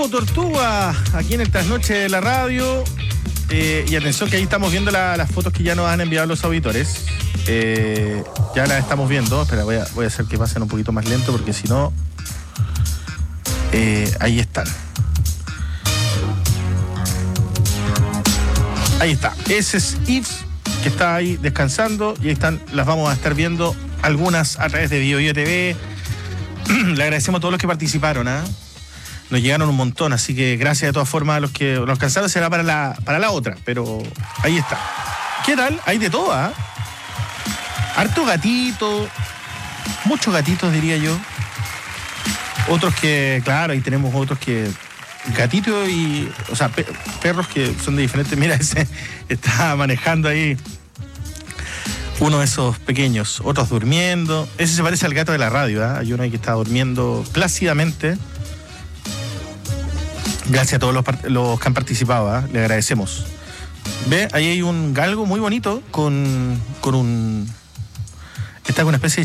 Combo Tortuga, aquí en el Trasnoche de la radio. Y atención que ahí estamos viendo las fotos que ya nos han enviado los auditores. Ya las estamos viendo. Espera, voy a hacer que pasen un poquito más lento porque si no... ahí están. Ahí está. Ese es Yves, que está ahí descansando. Y ahí están, las vamos a estar viendo algunas a través de BioBio TV. Le agradecemos a todos los que participaron, ¿eh? Nos llegaron un montón, así que gracias de todas formas a los que nos cansaron. Será para la otra, pero ahí está. ¿Qué tal? Hay de todo, ¿eh? Harto gatito, muchos gatitos diría yo. Otros que, claro, ahí tenemos otros que gatitos y, o sea, perros que son de diferentes. Mira, ese está manejando ahí uno de esos pequeños, otros durmiendo. Ese se parece al gato de la radio, ¿eh? Hay uno ahí que está durmiendo plácidamente. Gracias a todos los que han participado, ¿eh? Le agradecemos. Ve, ahí hay un galgo muy bonito con un... Está con una especie de